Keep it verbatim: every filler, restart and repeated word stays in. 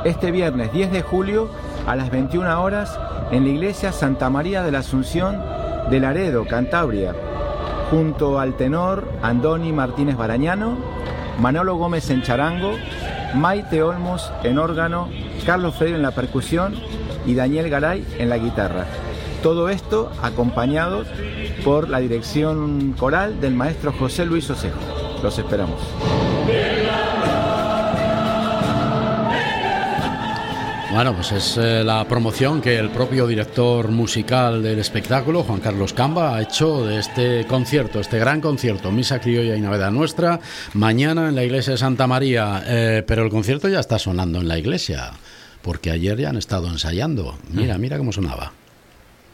este viernes diez de julio a las veintiuna horas en la iglesia Santa María de la Asunción de Laredo, Cantabria, junto al tenor Andoni Martínez Barañano, Manolo Gómez en charango, Maite Olmos en órgano, Carlos Freire en la percusión y Daniel Garay en la guitarra. Todo esto acompañado por la dirección coral del maestro José Luis Osejo. Los esperamos. Bueno, pues es eh, la promoción que el propio director musical del espectáculo, Juan Carlos Camba, ha hecho de este concierto, este gran concierto, Misa Criolla y Navidad Nuestra, mañana en la iglesia de Santa María. Eh, pero el concierto ya está sonando en la iglesia, porque ayer ya han estado ensayando. Mira, mira cómo sonaba.